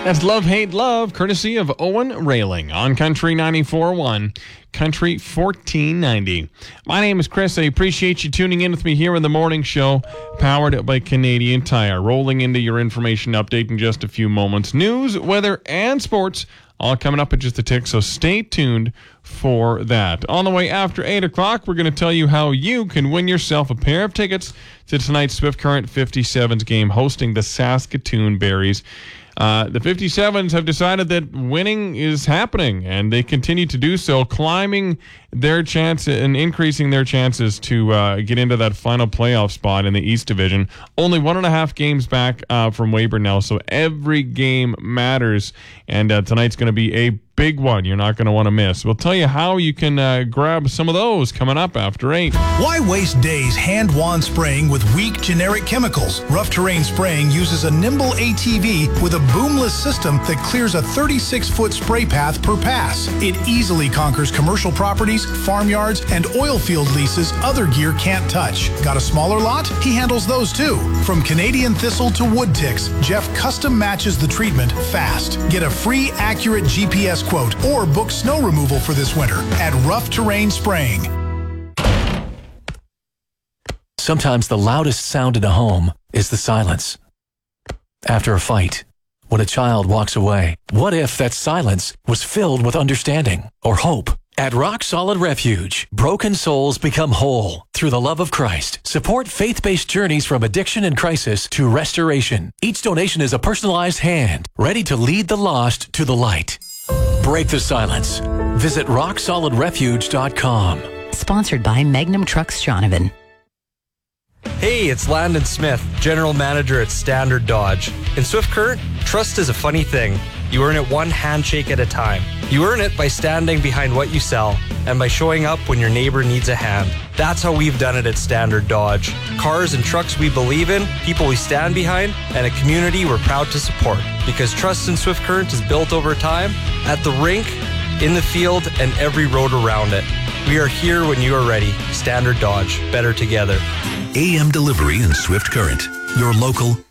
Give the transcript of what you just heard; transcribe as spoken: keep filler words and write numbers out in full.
That's Love, Hate, Love, courtesy of Owen Railing on Country ninety-four point one, Country fourteen ninety. My name is Chris. I appreciate you tuning in with me here in the morning show, powered by Canadian Tire. Rolling into your information update in just a few moments. News, weather, and sports all coming up in just a tick, so stay tuned for that. On the way after eight o'clock, we're going to tell you how you can win yourself a pair of tickets to tonight's Swift Current fifty-sevens game hosting the Saskatoon Berries. Uh, the fifty-sevens have decided that winning is happening, and they continue to do so, climbing their chance and increasing their chances to uh, get into that final playoff spot in the East Division. Only one and a half games back uh, from Weyburn now, so every game matters, and uh, tonight's going to be a big one you're not going to want to miss. We'll tell you how you can uh, grab some of those coming up after eight. Why waste days hand wand spraying with weak generic chemicals? Rough Terrain Spraying uses a nimble A T V with a boomless system that clears a thirty-six foot spray path per pass. It easily conquers commercial properties, farmyards, and oil field leases other gear can't touch. Got a smaller lot? He handles those too. From Canadian thistle to wood ticks, Jeff custom matches the treatment fast. Get a free, accurate G P S quote or book snow removal for this winter at Rough Terrain Spraying. Sometimes the loudest sound in a home is the silence. After a fight, when a child walks away, what if that silence was filled with understanding or hope? At Rock Solid Refuge, broken souls become whole through the love of Christ. Support faith-based journeys from addiction and crisis to restoration. Each donation is a personalized hand, ready to lead the lost to the light. Break the silence. Visit rock solid refuge dot com. Sponsored by Magnum Trucks Shaunavon. Hey, it's Landon Smith, General Manager at Standard Dodge. In Swift Current, trust is a funny thing. You earn it one handshake at a time. You earn it by standing behind what you sell and by showing up when your neighbor needs a hand. That's how we've done it at Standard Dodge. Cars and trucks we believe in, people we stand behind, and a community we're proud to support. Because trust in Swift Current is built over time, at the rink, in the field, and every road around it. We are here when you are ready. Standard Dodge. Better together. A M Delivery in Swift Current. Your local